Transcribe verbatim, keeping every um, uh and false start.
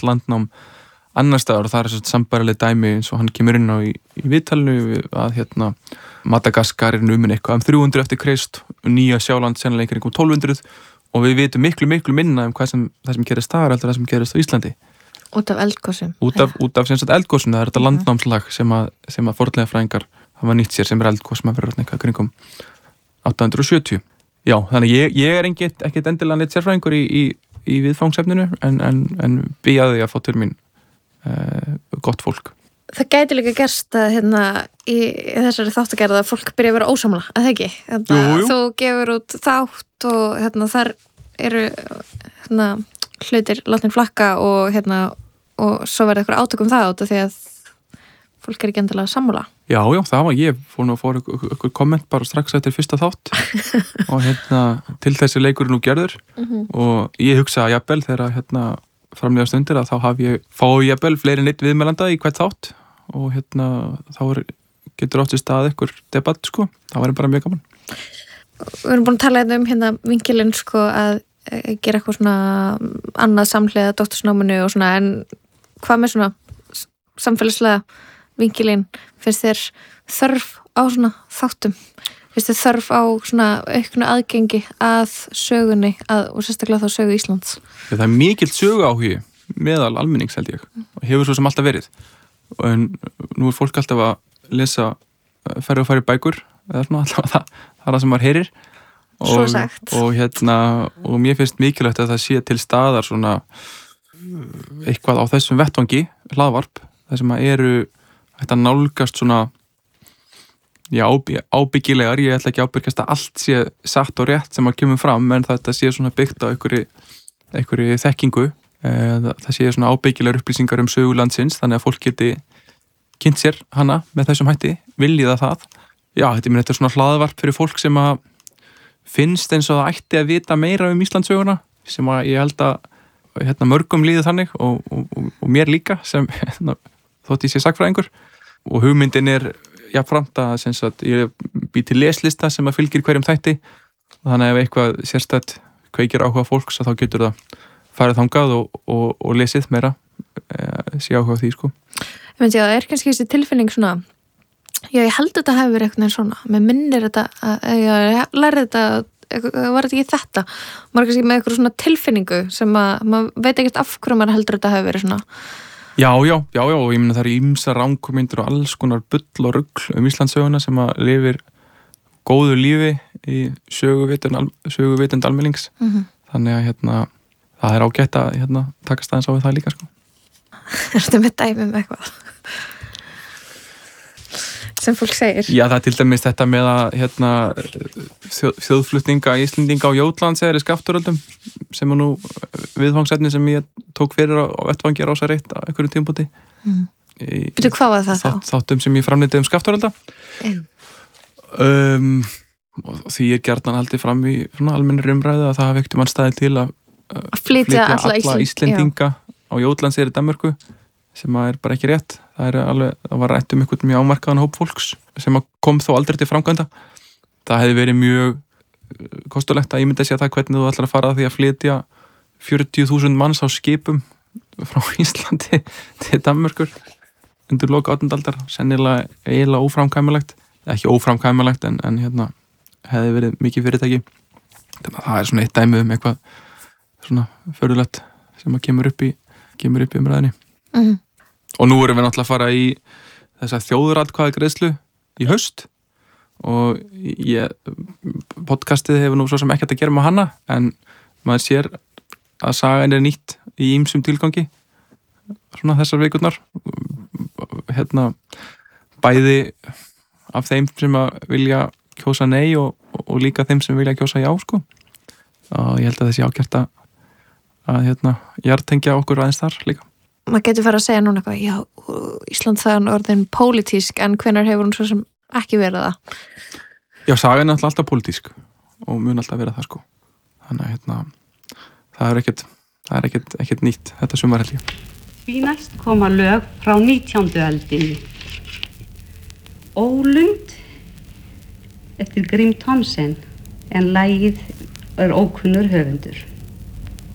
haft landnám annar staðar og það er svona sambærileg dæmi eins og hann kemur inn á í, í viðtalinu að hérna Madagaskar er numin eitthvað um þrjú hundruð eftir Krist og Nýja Sjáland sennilega einhverjum um tólf hundruð og við vitum miklu, miklu minna um hvað sem, það sem gerist þar heldur það sem gerist á Íslandi. Út af eldgosum. Út af, út af sem sagt eldgosum, það er þetta landnámslag sem að, sem að fornleifafræðingar hafa nýtt sér sem er eldgos sem að vera eitthvað kringum átta hundruð og sjötíu. Já, þannig ég, ég er ekkert, ekkert endilega neitt sérfræðingur í, í, í viðfangsefninu en, en, en bíaði að fá til mín uh, gott fólk. Það gæti líka gerst að hérna í, í þessari þáttagerð að fólk byrja að vera ósamla, að það ekki? Hérna, jú, jú. Þú gefur út þátt og hérna þar eru hérna hlutir látnir flakka og hérna og svo verður eitthvað átök um það át því að fólk er ekki endilega sammála. Já, já, það var ég fór nú að fóra ykkur komment bara strax eftir fyrsta þátt og hérna til þessi leikur nú gerður mm-hmm. og ég hugsa að jafnvel þegar hérna framlega stundir að þá haf ég fáið jafnvel fleiri neitt viðmælanda í hvert þátt og hérna þá er, getur átt í stað ykkur debatt sko, það var bara mjög gaman. Við erum búin að tala um hérna vinkilinn sko að gera eitthvað svona annað samhliða doktorsnáminu og svona en hvað með svona samfélagslega vinkilinn finnst þér þörf á svona þáttum finnst þér þörf á svona auknu aðgengi að sögunni að, og sérstaklega þá sögu Íslands? Það er mikill sögu áhugi meðal almennings held ég og hefur svo sem alltaf verið en nú er fólk alltaf að lesa færri og færri bækur eða svona alltaf það, það er það sem maður heyrir Svo sagt. Og, og hérna og mér finnst mikilvægt að það sé til staðar svona eitthvað á þessum vettvangi hlaðvarp, það sem að eru þetta nálgast svona já, ábyggilegar, ég ætla ekki ábyrgast að allt sé satt og rétt sem að kemur fram, en þetta sé svona byggt á einhverju, einhverju þekkingu það sé svona ábyggilegar upplýsingar um sögulandsins, þannig að fólk geti kynnt sér hana með þessum hætti viljiða það, já, þetta, þetta er svona hlaðvarp fyrir fólk sem að finnst eins og það ætti að vita meira um Íslandssöguna sem að ég held að hérna, mörgum líði þannig og, og, og mér líka sem hérna, þótt ég sé sagfræðingur og hugmyndin er jafnframt að, að ég bý til leslista sem að fylgir hverjum þætti þannig að ef eitthvað sérstætt kveikir áhuga fólks þá getur það farið þangað og, og, og lesið meira e, sé áhuga því sko. Ég myndi að það er kannski þessi tilfinning svona já, ég held að þetta hefur verið eitthvað svona mér minnir þetta, að ég lærði þetta var þetta ekki þetta maður er kannski með eitthvað svona tilfinningu sem að maður veit ekkert af hverju maður heldur þetta hefur verið svona Já, já, já, já, og ég minna það eru ýmsar rangkomindur og alls konar bull og rugl um Íslandssöguna sem að lifir góðu lífi í söguvitund, söguvitund almennings mm-hmm. þannig að hérna það er ágætt að hérna takast aðeins á við það líka sko. Ertu með dæmi um eitthvað? sem fólk segir. Já, það er til dæmis þetta með að hérna, þjóð, þjóðflutninga Íslendinga á Jótlands er í Skaftáröldum sem er nú viðfangsefni sem ég tók fyrir á vettvangi Rásar eitt á einhverjum tímpúti. Mm. Veitu hvað var það þá? Þátt, þáttum sem ég framleiti um Skaftárölda. Mm. Um, og því ég gjarnan haldið fram í almennri umræðu að það hafi ekkert um anstæði til að, að flytja alla, alla Íslendinga á Jótlands er í Danmörku sem að er bara ekki rétt. Það, er alveg, það var rætt um einhvern mjög ámarkaðan hóp fólks sem kom þó aldrei til framkvæmda. Það hefði verið mjög kostulegt að ímynda sér það hvernig þú ætlar að fara að því að flytja fjörutíu þúsund manns á skipum frá Íslandi til Danmörkur undir lok átjándu aldar. Sennilega eiginlega óframkvæmilegt. Ekki óframkvæmilegt en, en hérna hefði verið mikið fyrirtæki. Þannig að það er svona eitt dæmi um eitthvað svona förðulegt sem að kemur upp í, kemur upp í umræðinni. Mm-hmm. Og nú erum við náttúrulega að fara í þessa þjóðaratkvæðagreiðslu í haust og ég, podcastið hefur nú svo sem ekkert að gera með hana en maður sér að sagan er nýtt í ýmsum tilgangi svona þessar vikurnar hérna bæði af þeim sem að vilja kjósa nei og, og líka þeim sem vilja kjósa já sko og ég held að þessi ágært að, að hérna jartengja okkur aðeins þar líka. Maður getur fara að segja núna eitthvað, já, Ísland það er orðin pólitísk, en hvenær hefur hún svo sem ekki verið það? Já, sagan er alltaf pólitísk og mun alltaf vera það, sko. Þannig að, hérna, það er ekkert, það er ekkert, ekkert nýtt, þetta sumar held ég. Því næst koma lög frá nítjándu öldinni. Ólund eftir Grim Thomsen, en lagið er ókunnur höfundur.